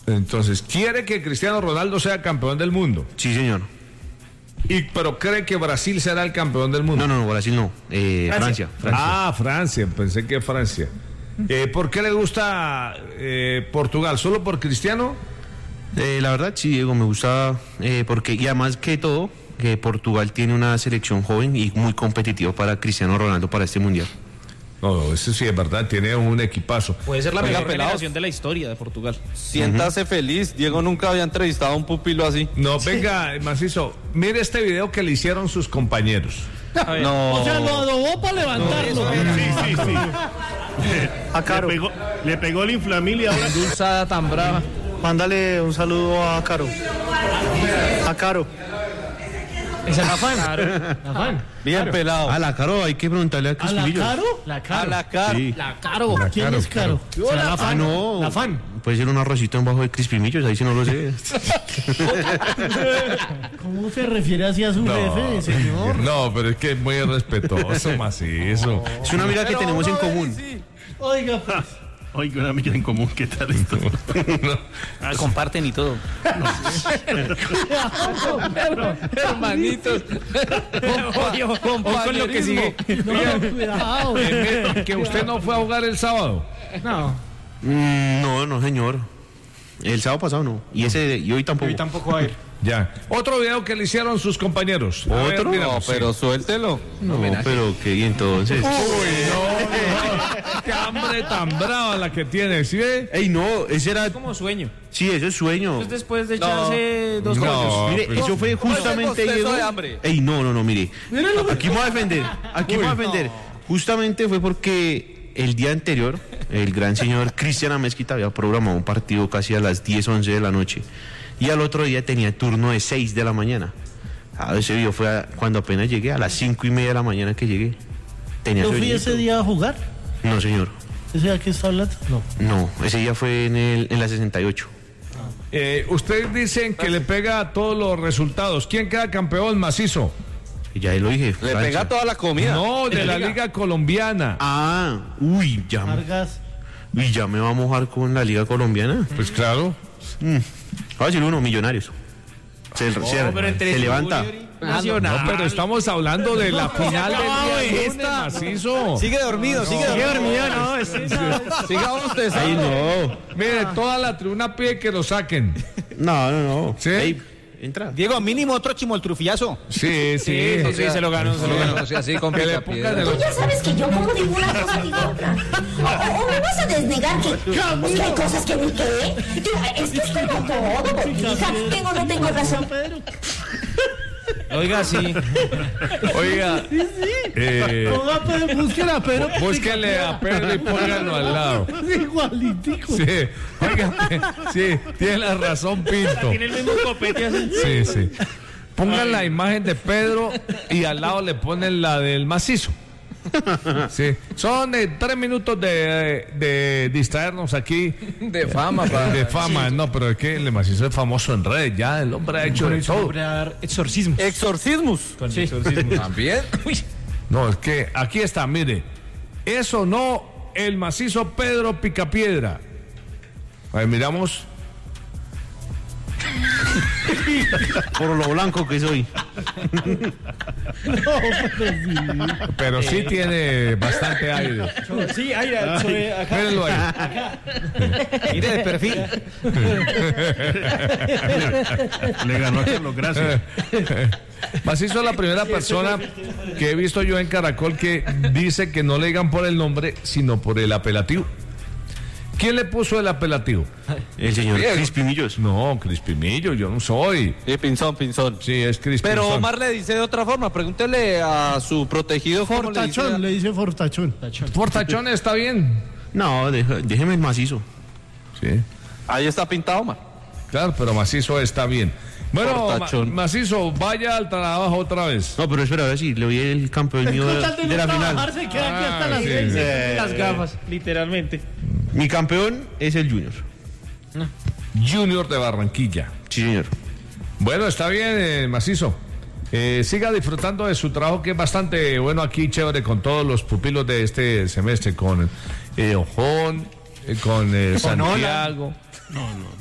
Entonces, quiere que Cristiano Ronaldo sea campeón del mundo. Sí, señor. Pero cree que Brasil será el campeón del mundo. No, Brasil no. Francia. Ah, Francia, pensé que Francia. ¿Por qué le gusta Portugal? ¿Solo por Cristiano? La verdad, sí, Diego, me gusta porque, y además que todo, que Portugal tiene una selección joven y muy competitiva para Cristiano Ronaldo para este mundial. No, eso sí es verdad, tiene un equipazo. Puede ser la mejor generación de la historia de Portugal. Siéntase feliz, Diego nunca había entrevistado a un pupilo así. No, venga, Macizo, mire este video que le hicieron sus compañeros. No. O sea, lo adobó para levantarlo. Sí. A Caro. Le pegó el inflamil y ahora... Dulzada tan brava. Mándale un saludo a Caro. A Caro. ¿Es el Afán? Bien pelado. A la Caro, hay que preguntarle a ¿A la Crispimillos. Caro? A la cara. Sí. La Caro. ¿Quién es Caro? ¿Será la Afán? no. La Afán. Puede ser un arrocito en bajo de Crispimillos, ahí sí no lo sé. ¿Cómo se refiere así a su jefe, señor? No, pero es que es muy respetuoso, Macizo. Es una amiga que tenemos en común. Oiga, pues. Oiga, una amiga en común, ¿qué tal esto? Comparten y todo. Hermanitos. Con lo que sigue. No, cuidado. Que usted no fue a jugar el sábado. No. No, señor. El sábado pasado no. Y hoy tampoco. Hoy tampoco va a ir. Ya. Otro video que le hicieron sus compañeros. A ver, ¿Otro? miramos, No, pero sí. suéltelo. No, pero que y entonces. No. Qué hambre tan brava la que tiene, ¿sí ve? Ey, no, ese era. Como sueño. Sí, eso es sueño. Es después de echarse dos No. rollos. Mire, pero- eso fue justamente. Bostezo Diego. de hambre. Ey, no, mire. Aquí me voy a defender. Justamente fue porque el día anterior, el gran señor Cristian Amezquita había programado un partido casi a las 10, 11 de la noche. Y al otro día tenía turno de 6 de la mañana. Ese video fue cuando apenas llegué, a las 5:30 de la mañana que llegué. Tenía ¿Yo fui sueñito. ese día a jugar? No, señor. ¿Ese día que está hablando? No. No, ese día fue en la 68. Ustedes dicen que le pega a todos los resultados. ¿Quién queda campeón, Macizo? Ya lo dije. Le Francia. pega toda la comida. No, de la Liga Colombiana. Vargas. Ya me va a mojar con la Liga Colombiana. Pues claro. Va a decir uno, Millonarios. Se levanta. No, pero estamos hablando de la final del día lunes, Macizo. Sigue dormido. No, Siga usted. Ay, no. Mire, toda la tribuna pide que lo saquen. No. ¿Sí? Ey, entra. Diego, mínimo otro chimoltrufillazo. Sí. Sí, se lo ganó. O sea, así con Que le pongan de Tú los... ya sabes que yo como digo una cosa digo otra. O me vas a desnegar que es que hay cosas que ni qué. Es que es como todo, hija. Tengo o no tengo razón. Oiga, sí. Oiga, Ponga a Pedro, búsquela a Pedro. búsquele a Pedro y pónganlo al lado. Igualitico. Sí, oiga, sí, tiene la razón, Pinto. Tiene el mismo copete así. Sí. Pongan la imagen de Pedro y al lado le ponen la del Macizo. Sí, son 3 minutos de distraernos aquí. De fama, De fama, no, pero es que el Macizo es famoso en redes, ya el hombre ha hecho de todo. Exorcismo. Exorcismos. Sí. También. No, es que aquí está, mire. Eso no, el Macizo Pedro Picapiedra. A ver, miramos. Por lo blanco que soy. Pero sí tiene bastante aire. Sí, ahí, acá. Mírenlo ahí. Mire de perfil. Le ganó a Carlos, gracias. Macizo es la primera persona que he visto yo en Caracol que dice que no le digan por el nombre, sino por el apelativo. ¿Quién le puso el apelativo? El señor Crispimillos. No, Crispimillo, yo no soy. Sí, Pinzón. Sí, es Crispimillo. Pero Omar le dice de otra forma. Pregúntele a su protegido cómo le dice. Fortachón, le dice Fortachón. Fortachón está bien. No, déjeme el macizo. Sí, Ahí está pintado, Omar. claro, pero Macizo está bien. Bueno, Fortachón. Macizo, vaya al trabajo otra vez. No, pero espera, a ver si le doy el campeón mío Con tal de de la no final. trabajar, se queda aquí hasta las sí, 6. sí. Las gafas, literalmente. Mi campeón es el Junior. Junior de Barranquilla. Sí, señor. Bueno, está bien, Macizo. Siga disfrutando de su trabajo, que es bastante bueno aquí, chévere, con todos los pupilos de este semestre, con Ojón, con Santiago.